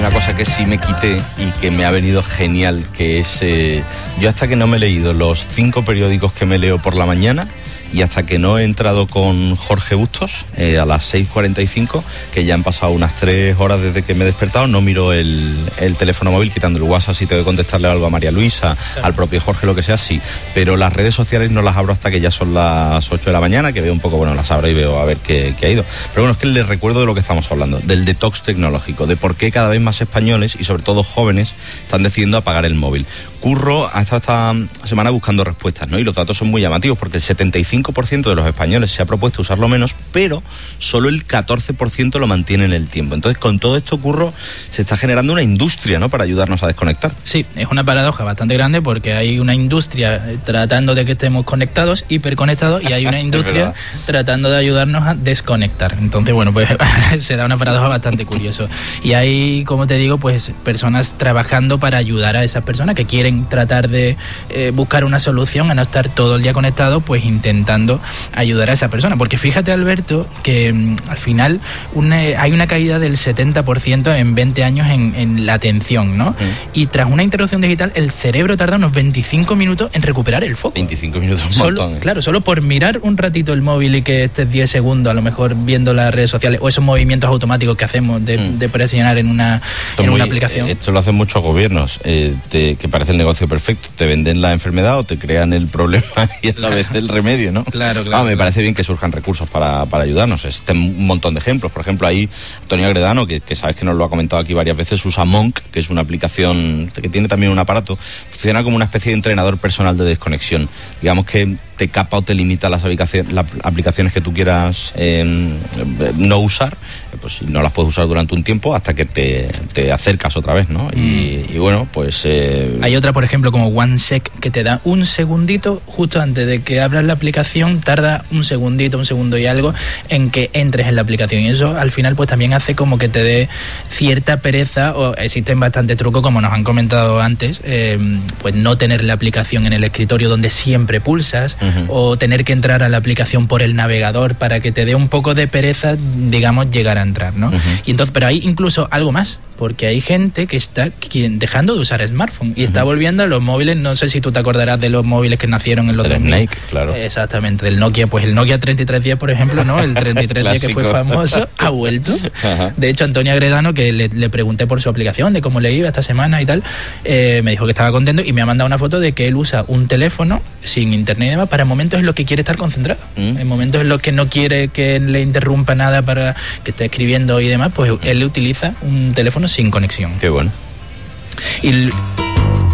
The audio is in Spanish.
Una cosa que sí me quité y que me ha venido genial, que es, yo hasta que no me he leído los 5 periódicos que me leo por la mañana, y hasta que no he entrado con Jorge Bustos a las 6:45, que ya han pasado unas 3 horas desde que me he despertado, no miro el teléfono móvil, quitando el WhatsApp si tengo que contestarle algo a María Luisa, claro, al propio Jorge, lo que sea, sí, pero las redes sociales no las abro hasta que ya son las 8 de la mañana, que veo un poco, bueno, las abro y veo a ver qué ha ido. Pero bueno, es que les recuerdo de lo que estamos hablando, del detox tecnológico, de por qué cada vez más españoles, y sobre todo jóvenes, están decidiendo apagar el móvil. Curro ha estado esta semana buscando respuestas, ¿no? Y los datos son muy llamativos, porque el 75% de los españoles se ha propuesto usarlo menos, pero solo el 14% lo mantiene en el tiempo. Entonces, con todo esto, Curro, se está generando una industria, ¿no?, para ayudarnos a desconectar. Sí, es una paradoja bastante grande, porque hay una industria tratando de que estemos conectados, hiperconectados, y hay una industria tratando de ayudarnos a desconectar. Entonces, bueno, pues se da una paradoja bastante curiosa. Y hay, como te digo, pues personas trabajando para ayudar a esas personas que quieren tratar de buscar una solución a no estar todo el día conectado, pues intentando ayudar a esa persona. Porque fíjate, Alberto, que al final hay una caída del 70% en 20 años en la atención, ¿no? Y tras una interrupción digital, el cerebro tarda unos 25 minutos en recuperar el foco. 25 minutos es un montón. Claro, solo por mirar un ratito el móvil y que estés 10 segundos, a lo mejor viendo las redes sociales, o esos movimientos automáticos que hacemos de presionar en una aplicación. Esto lo hacen muchos gobiernos, que parece el negocio perfecto. Te venden la enfermedad o te crean el problema y a la vez el remedio, ¿no? Claro. Me parece bien que surjan recursos para ayudarnos. Un montón de ejemplos. Por ejemplo, ahí Antonio Agredano, que sabes que nos lo ha comentado aquí varias veces, usa Monk, que es una aplicación que tiene también un aparato. Funciona como una especie de entrenador personal de desconexión. Digamos que te capa o te limita las aplicaciones que tú quieras no usar, pues si no las puedes usar durante un tiempo hasta que te acercas otra vez, ¿no? Y bueno, pues... Hay otra, por ejemplo, como OneSec, que te da un segundito justo antes de que abras la aplicación, tarda un segundo y algo en que entres en la aplicación, y eso al final pues también hace como que te dé cierta pereza, o existen bastantes trucos, como nos han comentado antes, pues no tener la aplicación en el escritorio donde siempre pulsas, o tener que entrar a la aplicación por el navegador para que te dé un poco de pereza, digamos, llegar a entrar, ¿no? Y entonces, pero hay incluso algo más, porque hay gente que está dejando de usar smartphone y está volviendo a los móviles. No sé si tú te acordarás de los móviles que nacieron en los 2000. Snake, claro. Exactamente, del Nokia, pues el Nokia 3310, por ejemplo, ¿no? El 3310 que fue famoso, ha vuelto. De hecho, Antonio Agredano, que le pregunté por su aplicación, de cómo le iba esta semana y tal, me dijo que estaba contento y me ha mandado una foto de que él usa un teléfono sin internet y demás para momentos en los que quiere estar concentrado. En momentos en los que no quiere que le interrumpa nada para que esté escribiendo y demás, pues él utiliza un teléfono sin conexión. Qué bueno. Y